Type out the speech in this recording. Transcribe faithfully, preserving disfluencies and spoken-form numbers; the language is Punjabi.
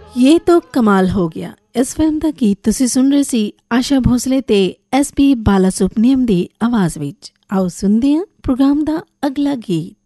ये तो कमाल हो गया। ਇਸ ਫਿਲਮ ਦਾ ਗੀਤ ਤੁਸੀਂ ਸੁਣ ਰਹੇ ਸੀ ਆਸ਼ਾ ਭੋਸਲੇ ਤੇ ਐਸ ਪੀ ਬਾਲਾ ਸੁਬਨੀਅਮ ਦੀ ਆਵਾਜ਼ ਵਿੱਚ। ਆਓ ਸੁਣਦੇ ਹਾਂ ਪ੍ਰੋਗਰਾਮ ਦਾ ਅਗਲਾ ਗੀਤ।